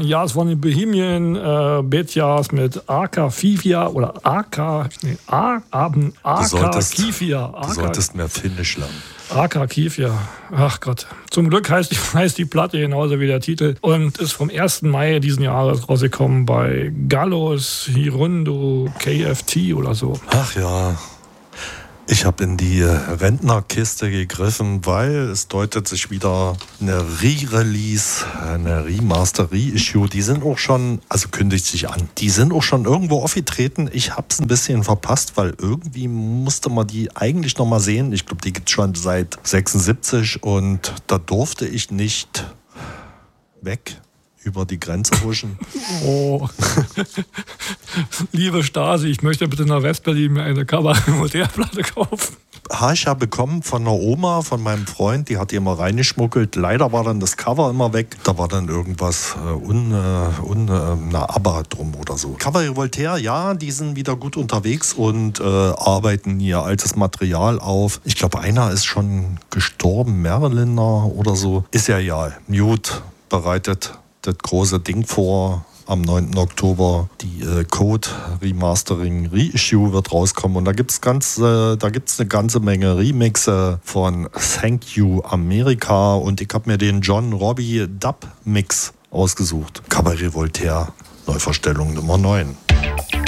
Ja, es von den Bohemian Betjas mit Aka Fifia oder Aka Kifia. Du solltest mehr Finnisch lernen. Aka Kifia. Ach Gott. Zum Glück heißt die Platte genauso wie der Titel und ist vom 1. Mai diesen Jahres rausgekommen bei Gallos Hirundo KFT oder so. Ach ja. Ich habe in die Rentnerkiste gegriffen, weil es deutet sich wieder eine Re-Release, eine Remaster-Reissue. Die sind auch schon, also kündigt sich an, die sind auch schon irgendwo aufgetreten. Ich habe es ein bisschen verpasst, weil irgendwie musste man die eigentlich noch mal sehen. Ich glaube, die gibt es schon seit 76 und da durfte ich nicht weg. Über die Grenze huschen. Oh. Liebe Stasi, ich möchte bitte nach Westberlin mir eine Kabarett-Modellplatte kaufen. Habe ich ja bekommen von einer Oma, von meinem Freund, die hat die immer reingeschmuggelt. Leider war dann das Cover immer weg. Da war dann irgendwas ABBA drum oder so. Cabaret Voltaire, ja, die sind wieder gut unterwegs und arbeiten ihr altes Material auf. Ich glaube, einer ist schon gestorben, Merliner oder so. Ist ja egal. Mute bereitet das große Ding vor. Am 9. Oktober die Code Remastering Reissue wird rauskommen und da gibt's eine ganze Menge Remixe von Thank You America und ich habe mir den John Robbie Dub Mix ausgesucht. Cabaret Voltaire, Neuvorstellung Nummer 9.